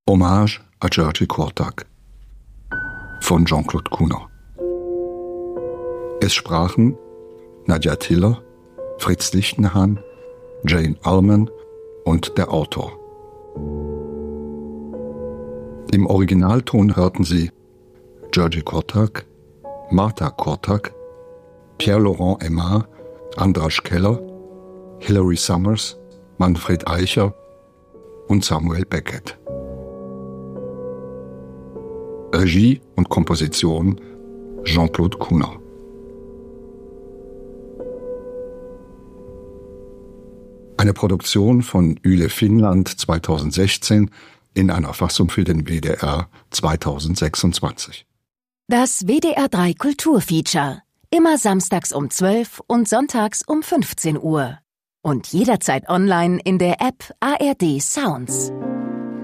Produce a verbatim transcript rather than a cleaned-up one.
Hommage à György Korták von Jean-Claude Kuhner. Es sprachen Nadja Tiller, Fritz Lichtenhahn, Jane Allman und der Autor. Im Originalton hörten Sie György Korták, Marta Korták, Pierre-Laurent Aimard, Andras Keller, Hilary Summers, Manfred Eicher und Samuel Beckett. Regie und Komposition Jean-Claude Kuhner. Eine Produktion von Yle Finnland zweitausendsechzehn in einer Fassung für den W D R zweitausendsechsundzwanzig. Das W D R drei Kulturfeature. Immer samstags um zwölf und sonntags um fünfzehn Uhr. Und jederzeit online in der App A R D Sounds.